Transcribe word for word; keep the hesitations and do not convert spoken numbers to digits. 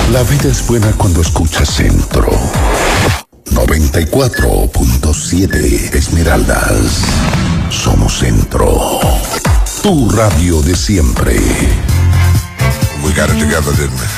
La vida es buena cuando escuchas Centro. noventa y cuatro punto siete Esmeraldas. Somos Centro. Tu radio de siempre. We got it together, didn't we?